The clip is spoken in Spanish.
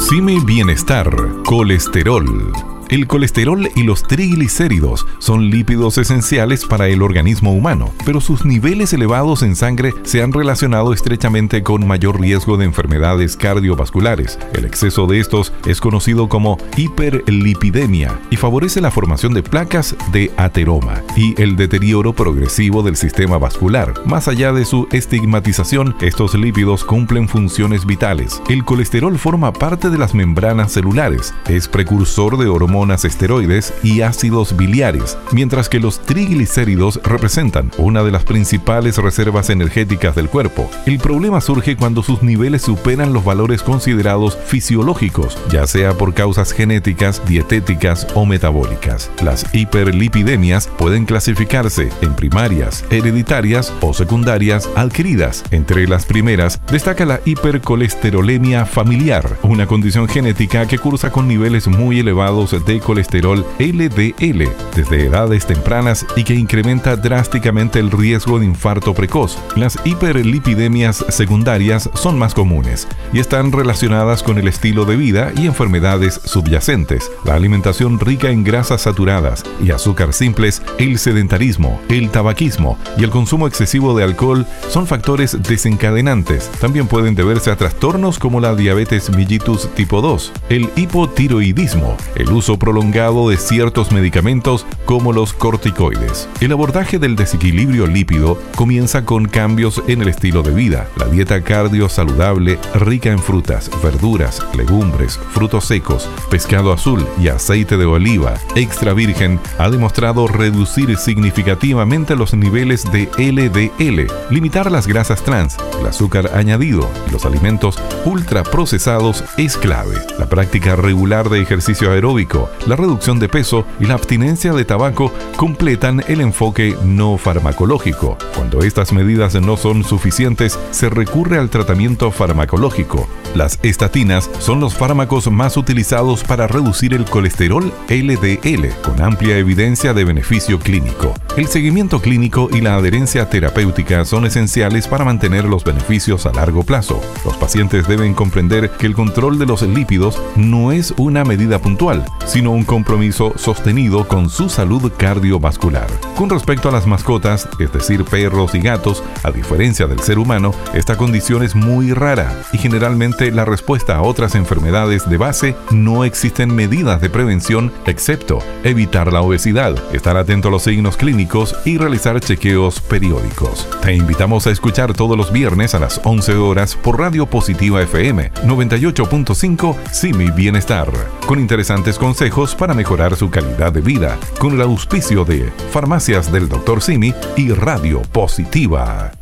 Simi Bienestar, colesterol. El colesterol y los triglicéridos son lípidos esenciales para el organismo humano, pero sus niveles elevados en sangre se han relacionado estrechamente con mayor riesgo de enfermedades cardiovasculares. El exceso de estos es conocido como hiperlipidemia y favorece la formación de placas de ateroma y el deterioro progresivo del sistema vascular. Más allá de su estigmatización, estos lípidos cumplen funciones vitales. El colesterol forma parte de las membranas celulares, es precursor de hormonas esteroides y ácidos biliares, mientras que los triglicéridos representan una de las principales reservas energéticas del cuerpo. El problema surge cuando sus niveles superan los valores considerados fisiológicos, ya sea por causas genéticas, dietéticas o metabólicas. Las hiperlipidemias pueden clasificarse en primarias, hereditarias o secundarias adquiridas. Entre las primeras destaca la hipercolesterolemia familiar, una condición genética que cursa con niveles muy elevados de colesterol LDL desde edades tempranas y que incrementa drásticamente el riesgo de infarto precoz. Las hiperlipidemias secundarias son más comunes y están relacionadas con el estilo de vida y enfermedades subyacentes, la alimentación rica en grasas saturadas y azúcar simples, el sedentarismo, el tabaquismo y el consumo excesivo de alcohol son factores desencadenantes. También pueden deberse a trastornos como la diabetes mellitus tipo 2, el hipotiroidismo, el uso prolongado de ciertos medicamentos como los corticoides. El abordaje del desequilibrio lípido comienza con cambios en el estilo de vida. La dieta cardio saludable, rica en frutas, verduras, legumbres, frutos secos, pescado azul y aceite de oliva extra virgen ha demostrado reducir significativamente los niveles de LDL, limitar las grasas trans, el azúcar añadido y los alimentos ultraprocesados es clave. La práctica regular de ejercicio aeróbico, la reducción de peso y la abstinencia de tabaco completan el enfoque no farmacológico. Cuando estas medidas no son suficientes, se recurre al tratamiento farmacológico. Las estatinas son los fármacos más utilizados para reducir el colesterol LDL, con amplia evidencia de beneficio clínico. El seguimiento clínico y la adherencia terapéutica son esenciales para mantener los beneficios a largo plazo. Los pacientes deben comprender que el control de los lípidos no es una medida puntual, sino un compromiso sostenido con su salud cardiovascular. Con respecto a las mascotas, es decir, perros y gatos, a diferencia del ser humano, esta condición es muy rara y generalmente la respuesta a otras enfermedades de base. No existen medidas de prevención excepto evitar la obesidad, estar atento a los signos clínicos y realizar chequeos periódicos. Te invitamos a escuchar todos los viernes a las 11 horas por Radio Positiva FM 98.5 Simi Bienestar, con interesantes consejos para mejorar su calidad de vida, con el auspicio de Farmacias del Dr. Simi y Radio Positiva.